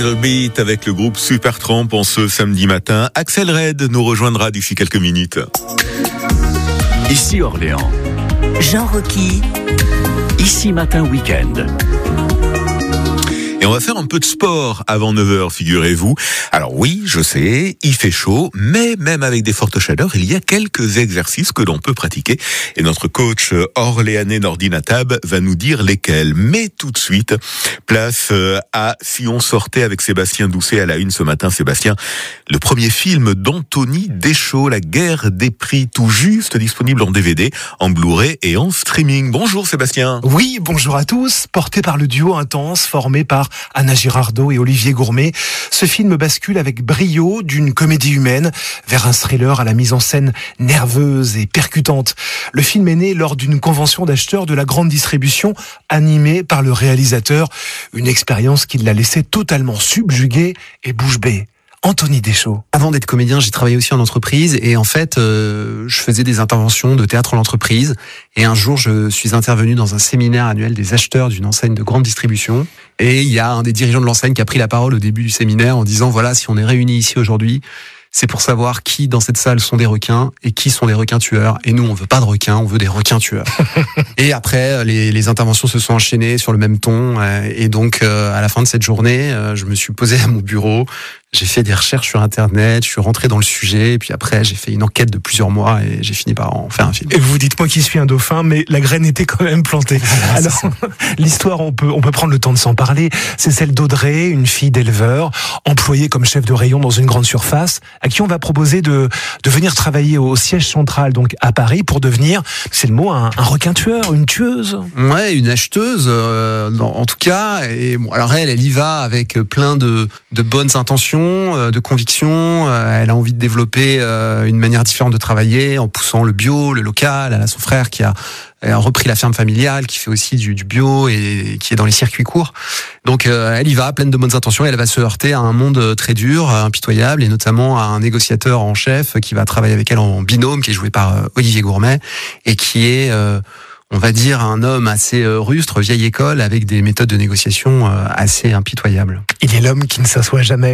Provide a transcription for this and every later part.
Le beat avec le groupe Supertramp en ce samedi matin. Axel Red nous rejoindra d'ici quelques minutes. Ici Orléans. Jean Rocky. Ici Matin Week-end. Et on va faire un peu de sport avant 9h, figurez-vous. Alors oui, je sais, il fait chaud, mais même avec des fortes chaleurs, il y a quelques exercices que l'on peut pratiquer. Et notre coach orléanais Nordine Atab va nous dire lesquels. Mais tout de suite, place à Si on sortait avec Sébastien Doucet à la une ce matin. Sébastien, le premier film d'Anthony Deschaux, La guerre des prix, tout juste disponible en DVD, en Blu-ray et en streaming. Bonjour Sébastien. Oui, bonjour à tous. Porté par le duo intense formé par Anna Girardot et Olivier Gourmet, ce film bascule avec brio d'une comédie humaine vers un thriller à la mise en scène nerveuse et percutante. Le film est né lors d'une convention d'acheteurs de la grande distribution animée par le réalisateur, une expérience qui l'a laissé totalement subjugué et bouche bée. Anthony Deschaux. Avant d'être comédien, j'ai travaillé aussi en entreprise et en fait, je faisais des interventions de théâtre en entreprise. Et un jour, je suis intervenu dans un séminaire annuel des acheteurs d'une enseigne de grande distribution. Et il y a un des dirigeants de l'enseigne qui a pris la parole au début du séminaire en disant, voilà, si on est réunis ici aujourd'hui, c'est pour savoir qui dans cette salle sont des requins et qui sont des requins tueurs. Et nous, on veut pas de requins, on veut des requins tueurs. Et après, les interventions se sont enchaînées sur le même ton. Et donc, à la fin de cette journée, je me suis posé à mon bureau. J'ai fait des recherches sur Internet, je suis rentré dans le sujet, et puis après, j'ai fait une enquête de plusieurs mois et j'ai fini par en faire un film. Et vous dites, moi qui suis un dauphin, mais la graine était quand même plantée. Voilà, alors, l'histoire, on peut prendre le temps de s'en parler. C'est celle d'Audrey, une fille d'éleveur, employée comme chef de rayon dans une grande surface, à qui on va proposer de venir travailler au siège central, donc à Paris, pour devenir, c'est le mot, un requin tueur, une tueuse. Ouais, une acheteuse, en tout cas. Et bon, alors elle y va avec plein de bonnes intentions, de conviction. Elle a envie de développer une manière différente de travailler en poussant le bio, le local. Elle a son frère qui a repris la ferme familiale, qui fait aussi du bio et qui est dans les circuits courts. Donc elle y va, pleine de bonnes intentions, et elle va se heurter à un monde très dur, impitoyable, et notamment à un négociateur en chef qui va travailler avec elle en binôme, qui est joué par Olivier Gourmet, et qui est... on va dire un homme assez rustre, vieille école, avec des méthodes de négociation assez impitoyables. Il est l'homme qui ne s'assoit jamais.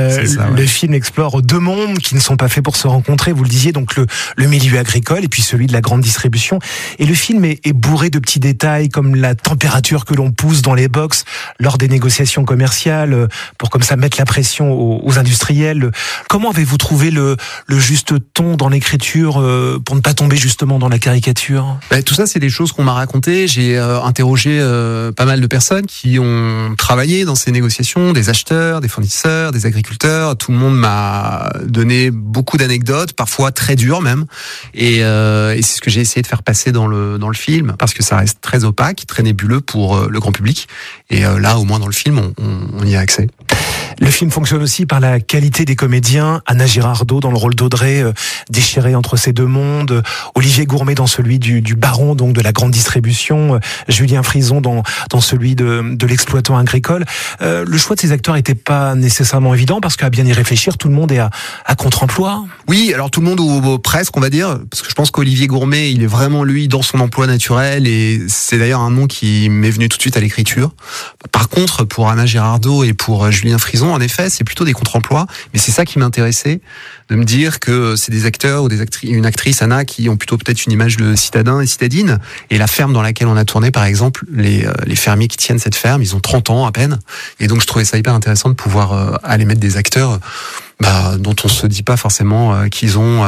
Le film explore deux mondes qui ne sont pas faits pour se rencontrer, vous le disiez, donc le milieu agricole et puis celui de la grande distribution. Et le film est bourré de petits détails comme la température que l'on pousse dans les box lors des négociations commerciales pour comme ça mettre la pression aux industriels. Comment avez-vous trouvé le juste ton dans l'écriture pour ne pas tomber justement dans la caricature ? Tout ça, c'est des choses qu'on m'a racontées. J'ai interrogé pas mal de personnes qui ont travaillé dans ces négociations, des acheteurs, des fournisseurs, des agriculteurs. Tout le monde m'a donné beaucoup d'anecdotes, parfois très dures même. Et c'est ce que j'ai essayé de faire passer dans le film, parce que ça reste très opaque, très nébuleux pour le grand public. Et là, au moins dans le film, on y a accès. Le film fonctionne aussi par la qualité des comédiens. Anna Girardot dans le rôle d'Audrey, déchirée entre ces deux mondes. Olivier Gourmet dans celui du baron, donc de la grande distribution. Julien Frison dans celui de l'exploitant agricole. Le choix de ces acteurs n'était pas nécessairement évident, parce qu'à bien y réfléchir, tout le monde est à contre-emploi. Oui, alors tout le monde, ou presque, on va dire, parce que je pense qu'Olivier Gourmet, il est vraiment, lui, dans son emploi naturel, et c'est d'ailleurs un nom qui m'est venu tout de suite à l'écriture. Par contre, pour Anna Girardot et pour Julien Frison, en effet, c'est plutôt des contre-emplois, mais c'est ça qui m'intéressait, de me dire que c'est des acteurs ou une actrice, Anna, qui ont plutôt peut-être une image de citadin et citadine. Et la ferme dans laquelle on a tourné, par exemple, les fermiers qui tiennent cette ferme, ils ont 30 ans à peine. Et donc je trouvais ça hyper intéressant de pouvoir aller mettre des acteurs dont on se dit pas forcément qu'ils ont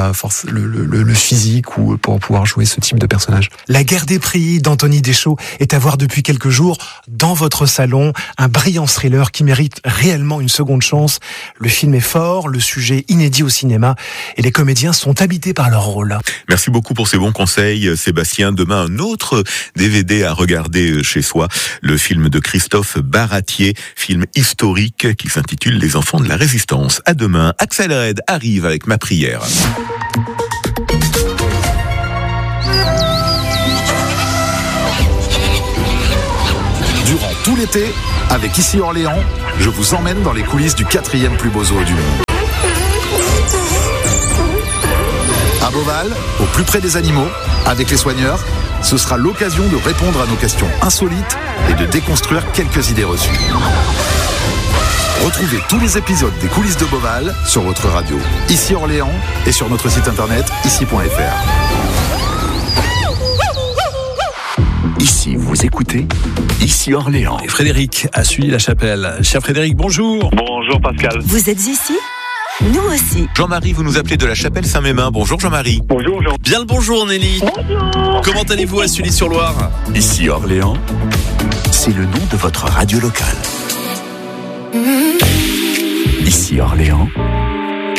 le physique ou pour pouvoir jouer ce type de personnage. La guerre des prix d'Anthony Deschaux est à voir depuis quelques jours dans votre salon, un brillant thriller qui mérite réellement une seconde chance. Le film est fort, le sujet inédit au cinéma et les comédiens sont habités par leur rôle. Merci beaucoup pour ces bons conseils, Sébastien. Demain, un autre DVD à regarder chez soi, le film de Christophe Baratier, film historique qui s'intitule Les enfants de la résistance. À demain. Axel Red arrive avec Ma prière. Durant tout l'été, avec Ici Orléans, je vous emmène dans les coulisses du 4e plus beau zoo du monde. À Beauval, au plus près des animaux, avec les soigneurs, ce sera l'occasion de répondre à nos questions insolites et de déconstruire quelques idées reçues. Retrouvez tous les épisodes des coulisses de Beauval sur votre radio, Ici Orléans, et sur notre site internet ici.fr. Ici, vous écoutez Ici Orléans. Et Frédéric a suivi la chapelle. Cher Frédéric, bonjour. Bonjour Pascal. Vous êtes ici ? Nous aussi. Jean-Marie, vous nous appelez de la chapelle Saint-Mémin. Bonjour Jean-Marie. Bonjour Jean. Bien le bonjour Nelly. Bonjour. Comment allez-vous à Sully-sur-Loire ? Ici Orléans, c'est le nom de votre radio locale. Ici Orléans,